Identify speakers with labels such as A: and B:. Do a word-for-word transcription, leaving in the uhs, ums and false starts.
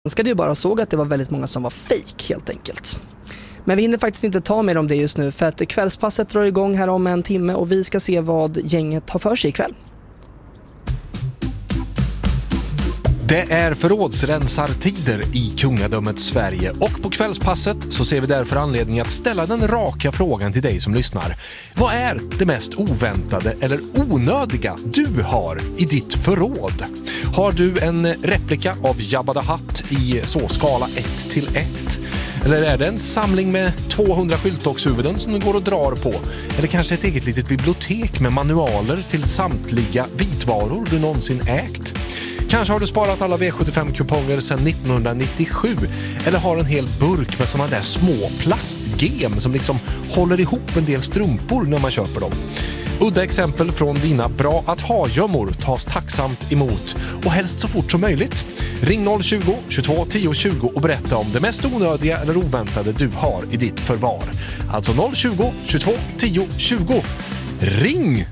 A: Ska du bara såg att det var väldigt många som var fake helt enkelt. Men vi hinner faktiskt inte ta mer om det just nu för att kvällspasset drar igång här om en timme och vi ska se vad gänget har för sig ikväll.
B: Det är förrådsrensartider i kungadömet Sverige och på kvällspasset så ser vi därför anledning att ställa den raka frågan till dig som lyssnar. Vad är det mest oväntade eller onödiga du har i ditt förråd? Har du en replika av Jabba the Hutt i så skala ett till ett? Eller är det en samling med tvåhundra skyltdockshuvuden som du går och drar på? Eller kanske ett eget litet bibliotek med manualer till samtliga vitvaror du någonsin ägt? Kanske har du sparat alla V sjuttiofem-kuponger sedan nittonhundranittiosju eller har en hel burk med såna där små plastgem som liksom håller ihop en del strumpor när man köper dem. Udda exempel från dina bra att ha-gömmor tas tacksamt emot och helst så fort som möjligt. Ring noll tjugo, tjugotvå, tio, tjugo och berätta om det mest onödiga eller oväntade du har i ditt förvar. Alltså noll tjugo, tjugotvå, tio, tjugo. Ring!